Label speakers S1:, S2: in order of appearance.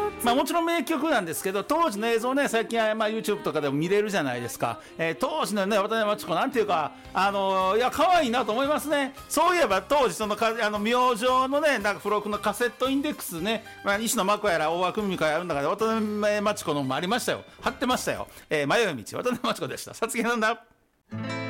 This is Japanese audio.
S1: もちろん名曲なんですけど、当時の映像ね、最近はYouTube とかでも見れるじゃないですか。当時のね、渡辺真知子なんていうか、いや可愛いなと思いますね。そういえば当時その明星のね、なんか付録のカセットインデックスね、西野真子やら大和久美子やるんだから渡辺真知子のもありましたよ。貼ってましたよ。迷い道渡辺真知子でした。さつきなんだ。